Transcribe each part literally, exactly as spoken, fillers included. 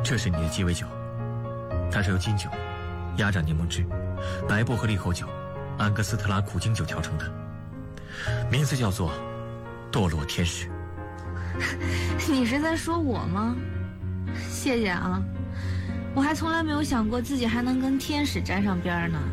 这是你的鸡尾酒，它是由金酒、鸭掌柠檬汁、白薄荷利口酒、安格斯特拉苦精酒调成的，名字叫做堕落天使。 你是在说我吗？谢谢啊，我还从来没有想过自己还能跟天使沾上边呢。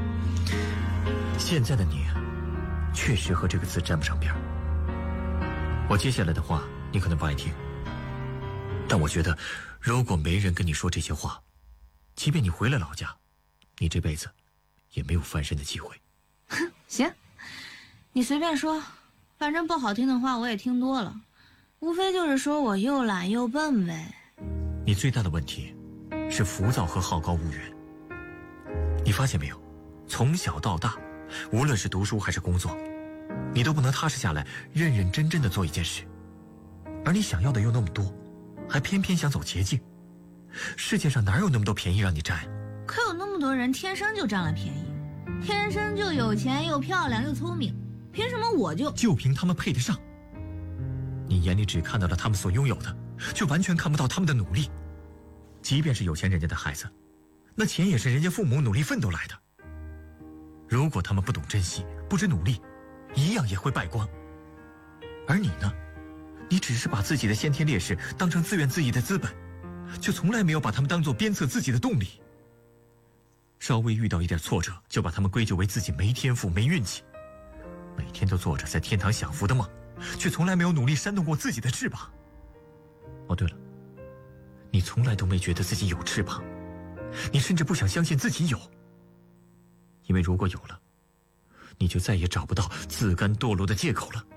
现在的你确实和这个字沾不上边。我接下来的话你可能不爱听，但我觉得如果没人跟你说这些话，即便你回了老家，你这辈子也没有翻身的机会。 哼，行，你随便说，反正不好听的话我也听多了，无非就是说我又懒又笨呗。 你最大的问题是浮躁和好高骛远。你发现没有，从小到大，无论是读书还是工作，你都不能踏实下来认认真真的做一件事，而你想要的又那么多，还偏偏想走捷径。世界上哪有那么多便宜让你占？ 可有那么多人天生就占了便宜，天生就有钱又漂亮又聪明，凭什么我就就凭他们配得上？你眼里只看到了他们所拥有的，却完全看不到他们的努力。即便是有钱人家的孩子，那钱也是人家父母努力奋斗来的。如果他们不懂珍惜，不知努力，一样也会败光。而你呢，你只是把自己的先天劣势当成自怨自艾的资本，却从来没有把他们当作鞭策自己的动力。稍微遇到一点挫折，就把他们归咎为自己没天赋没运气，每天都做着在天堂享福的梦，却从来没有努力扇动过自己的翅膀。哦对了，你从来都没觉得自己有翅膀，你甚至不想相信自己有，因为如果有了，你就再也找不到自甘堕落的借口了。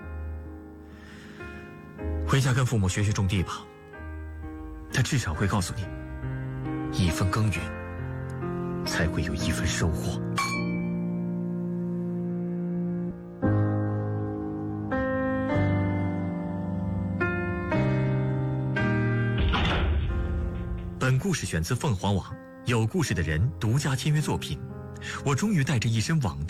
回家跟父母学学种地吧，他至少会告诉你，一分耕耘才会有一分收获。本故事选自凤凰网有故事的人独家签约作品。我终于带着一身网